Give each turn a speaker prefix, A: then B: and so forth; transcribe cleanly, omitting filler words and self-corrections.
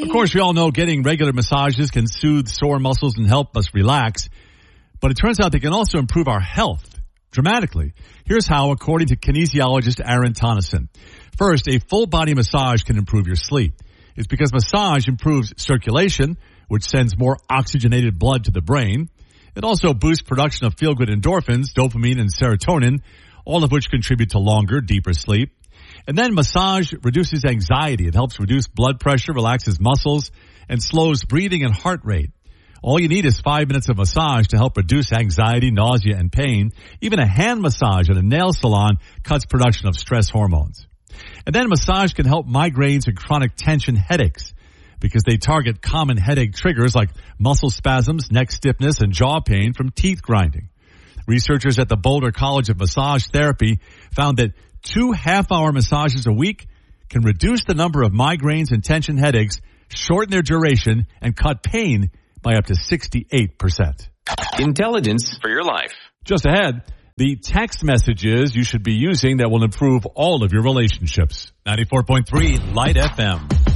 A: course, we all know getting regular massages can soothe sore muscles and help us relax. But it turns out they can also improve our health dramatically. Here's how, according to kinesiologist Aaron Tonneson. First, a full body massage can improve your sleep. It's because massage improves circulation, which sends more oxygenated blood to the brain. It also boosts production of feel-good endorphins, dopamine, and serotonin, all of which contribute to longer, deeper sleep. And then massage reduces anxiety. It helps reduce blood pressure, relaxes muscles, and slows breathing and heart rate. All you need is 5 minutes of massage to help reduce anxiety, nausea, and pain. Even a hand massage at a nail salon cuts production of stress hormones. And then massage can help migraines and chronic tension headaches because they target common headache triggers like muscle spasms, neck stiffness, and jaw pain from teeth grinding. Researchers at the Boulder College of Massage Therapy found that 2 half-hour massages a week can reduce the number of migraines and tension headaches, shorten their duration, and cut pain by up to 68%.
B: Intelligence for your life.
A: Just ahead, the text messages you should be using that will improve all of your relationships. 94.3 Light FM.